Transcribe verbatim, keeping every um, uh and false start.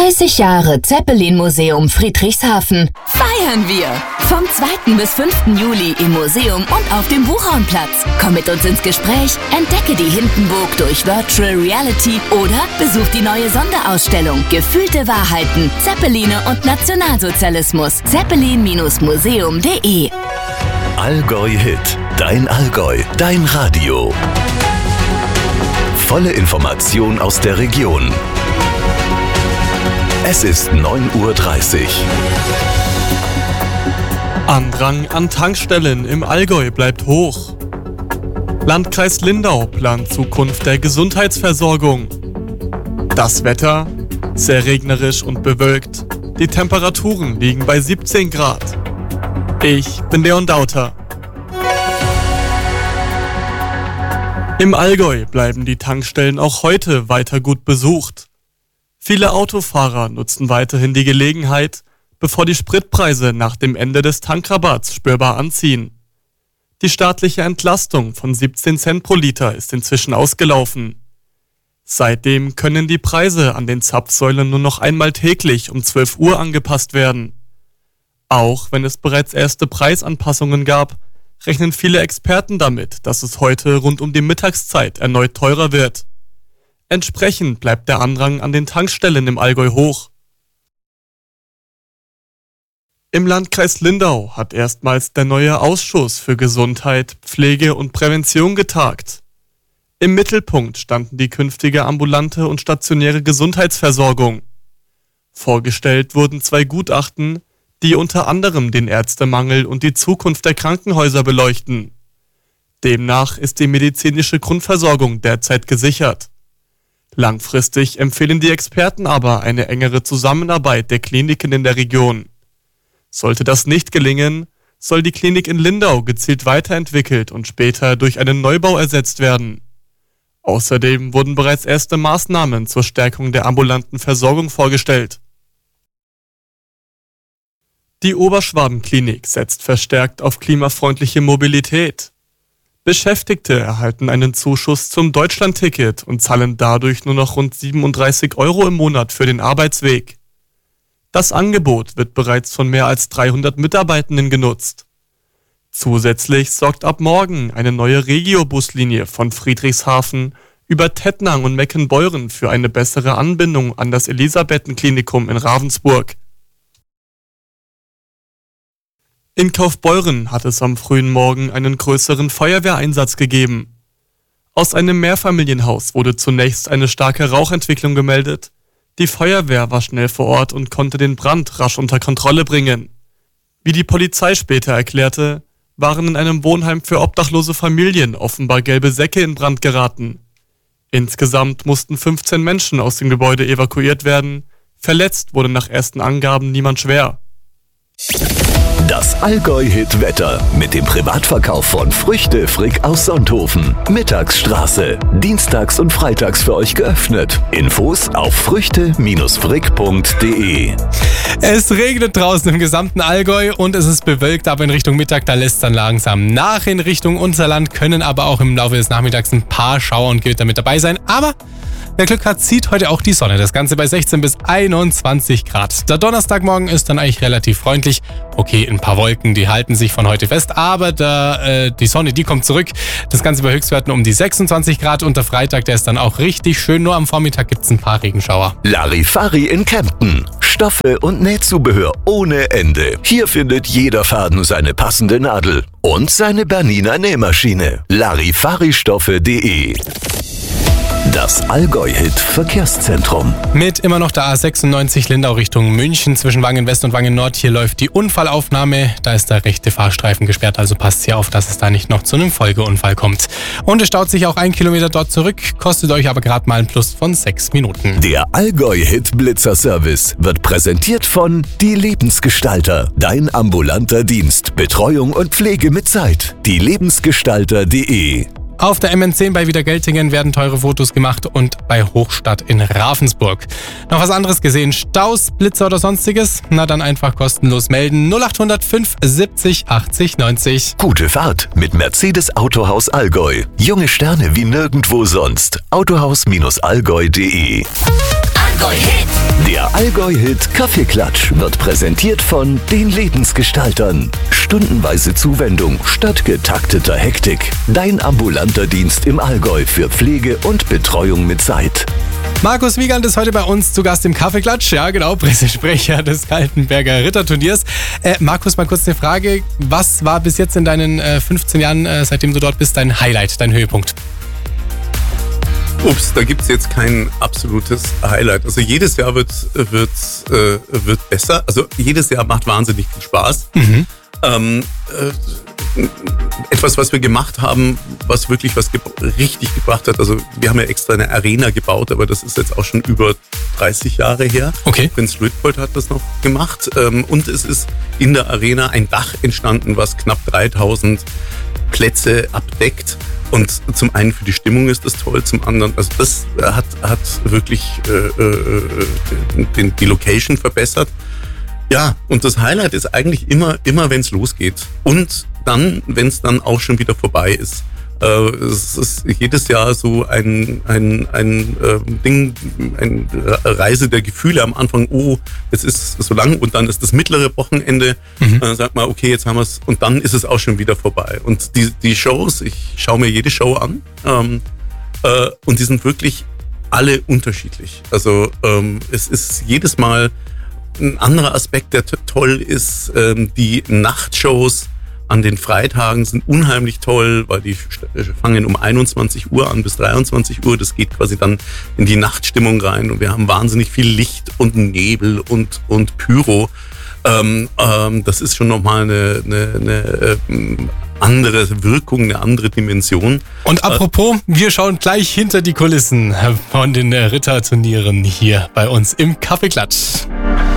dreißig Jahre Zeppelin-Museum Friedrichshafen. Feiern wir! Vom zweiten bis fünften Juli im Museum und auf dem Buchhornplatz. Komm mit uns ins Gespräch, entdecke die Hindenburg durch Virtual Reality oder besuch die neue Sonderausstellung Gefühlte Wahrheiten, Zeppeline und Nationalsozialismus. Zeppelin Museum punkt de Allgäu Hit. Dein Allgäu. Dein Radio. Volle Information aus der Region. Es ist neun Uhr dreißig. Andrang an Tankstellen im Allgäu bleibt hoch. Landkreis Lindau plant Zukunft der Gesundheitsversorgung. Das Wetter? Sehr regnerisch und bewölkt. Die Temperaturen liegen bei siebzehn Grad. Ich bin Leon Dauter. Im Allgäu bleiben die Tankstellen auch heute weiter gut besucht. Viele Autofahrer nutzen weiterhin die Gelegenheit, bevor die Spritpreise nach dem Ende des Tankrabatts spürbar anziehen. Die staatliche Entlastung von siebzehn Cent pro Liter ist inzwischen ausgelaufen. Seitdem können die Preise an den Zapfsäulen nur noch einmal täglich um zwölf Uhr angepasst werden. Auch wenn es bereits erste Preisanpassungen gab, rechnen viele Experten damit, dass es heute rund um die Mittagszeit erneut teurer wird. Entsprechend bleibt der Andrang an den Tankstellen im Allgäu hoch. Im Landkreis Lindau hat erstmals der neue Ausschuss für Gesundheit, Pflege und Prävention getagt. Im Mittelpunkt standen die künftige ambulante und stationäre Gesundheitsversorgung. Vorgestellt wurden zwei Gutachten, die unter anderem den Ärztemangel und die Zukunft der Krankenhäuser beleuchten. Demnach ist die medizinische Grundversorgung derzeit gesichert. Langfristig empfehlen die Experten aber eine engere Zusammenarbeit der Kliniken in der Region. Sollte das nicht gelingen, soll die Klinik in Lindau gezielt weiterentwickelt und später durch einen Neubau ersetzt werden. Außerdem wurden bereits erste Maßnahmen zur Stärkung der ambulanten Versorgung vorgestellt. Die Oberschwaben-Klinik setzt verstärkt auf klimafreundliche Mobilität. Beschäftigte erhalten einen Zuschuss zum Deutschlandticket und zahlen dadurch nur noch rund siebenunddreißig Euro im Monat für den Arbeitsweg. Das Angebot wird bereits von mehr als dreihundert Mitarbeitenden genutzt. Zusätzlich sorgt ab morgen eine neue Regio-Buslinie von Friedrichshafen über Tettnang und Meckenbeuren für eine bessere Anbindung an das Elisabethenklinikum in Ravensburg. In Kaufbeuren hat es am frühen Morgen einen größeren Feuerwehreinsatz gegeben. Aus einem Mehrfamilienhaus wurde zunächst eine starke Rauchentwicklung gemeldet. Die Feuerwehr war schnell vor Ort und konnte den Brand rasch unter Kontrolle bringen. Wie die Polizei später erklärte, waren in einem Wohnheim für obdachlose Familien offenbar gelbe Säcke in Brand geraten. Insgesamt mussten fünfzehn Menschen aus dem Gebäude evakuiert werden. Verletzt wurde nach ersten Angaben niemand schwer. Das Allgäu-Hit-Wetter mit dem Privatverkauf von Früchte Frick aus Sonthofen. Mittagsstraße. Dienstags und freitags für euch geöffnet. Infos auf früchte Frick punkt de. Es regnet draußen im gesamten Allgäu und es ist bewölkt, aber in Richtung Mittag, da lässt es dann langsam nach. In Richtung unser Land können aber auch im Laufe des Nachmittags ein paar Schauer und Gewitter mit dabei sein. Aber wer Glück hat, sieht heute auch die Sonne. Das Ganze bei sechzehn bis einundzwanzig Grad. Der Donnerstagmorgen ist dann eigentlich relativ freundlich. Okay, ein paar Wolken, die halten sich von heute fest, aber der, äh, die Sonne, die kommt zurück. Das Ganze bei Höchstwerten um die sechsundzwanzig Grad und der Freitag, der ist dann auch richtig schön. Nur am Vormittag gibt es ein paar Regenschauer. Larifari in Kempten. Stoffe und Nähzubehör ohne Ende. Hier findet jeder Faden seine passende Nadel und seine Bernina Nähmaschine. Larifaristoffe punkt de. Das Allgäu-Hit-Verkehrszentrum. Mit immer noch der A sechsundneunzig Lindau Richtung München zwischen Wangen West und Wangen Nord. Hier läuft die Unfallaufnahme. Da ist der rechte Fahrstreifen gesperrt, also passt hier auf, dass es da nicht noch zu einem Folgeunfall kommt. Und es staut sich auch ein Kilometer dort zurück, kostet euch aber gerade mal ein Plus von sechs Minuten. Der Allgäu-Hit-Blitzer-Service wird präsentiert von Die Lebensgestalter. Dein ambulanter Dienst, Betreuung und Pflege mit Zeit. die lebensgestalter punkt de. Auf der M N zehn bei Wiedergeltingen werden teure Fotos gemacht und bei Hochstadt in Ravensburg. Noch was anderes gesehen? Staus, Blitzer oder sonstiges? Na dann einfach kostenlos melden. null acht null null fünf siebzig achtzig neunzig. Gute Fahrt mit Mercedes Autohaus Allgäu. Junge Sterne wie nirgendwo sonst. autohaus Allgäu punkt de. Allgäu-Hit. Der Allgäu-Hit Kaffeeklatsch wird präsentiert von den Lebensgestaltern. Stundenweise Zuwendung statt getakteter Hektik. Dein ambulanter Dienst im Allgäu für Pflege und Betreuung mit Zeit. Markus Wiegand ist heute bei uns zu Gast im Kaffeeklatsch. Ja, genau, Pressesprecher des Kaltenberger Ritterturniers. Äh, Markus, mal kurz eine Frage. Was war bis jetzt in deinen äh, fünfzehn Jahren, äh, seitdem du dort bist, dein Highlight, dein Höhepunkt? Ups, da gibt es jetzt kein absolutes Highlight. Also jedes Jahr wird, wird, äh, wird besser. Also jedes Jahr macht wahnsinnig viel Spaß. Mhm. Ähm, äh, etwas, was wir gemacht haben, was wirklich was ge- richtig gebracht hat. Also wir haben ja extra eine Arena gebaut, aber das ist jetzt auch schon über dreißig Jahre her. Okay. Prinz Luitpold hat das noch gemacht. Ähm, und es ist in der Arena ein Dach entstanden, was knapp dreitausend Plätze abdeckt. Und zum einen für die Stimmung ist das toll, zum anderen, also das hat, hat wirklich äh, äh, den, die Location verbessert. Ja, und das Highlight ist eigentlich immer, immer wenn es losgeht. Und dann, wenn es dann auch schon wieder vorbei ist. Äh, es ist jedes Jahr so ein, ein, ein äh, Ding, eine Reise der Gefühle am Anfang. Oh, jetzt ist es so lang und dann ist das mittlere Wochenende. Mhm. Dann sagt man, okay, jetzt haben wir es und dann ist es auch schon wieder vorbei. Und die, die Shows, ich schaue mir jede Show an ähm, äh, und die sind wirklich alle unterschiedlich. Also ähm, es ist jedes Mal ein anderer Aspekt, der t- toll ist. Ähm, die Nachtshows an den Freitagen sind unheimlich toll, weil die fangen um einundzwanzig Uhr an bis dreiundzwanzig Uhr. Das geht quasi dann in die Nachtstimmung rein und wir haben wahnsinnig viel Licht und Nebel und, und Pyro. Ähm, ähm, das ist schon nochmal eine, eine, eine ähm, andere Wirkung, eine andere Dimension. Und apropos, wir schauen gleich hinter die Kulissen von den Ritterturnieren hier bei uns im Kaffeeklatsch.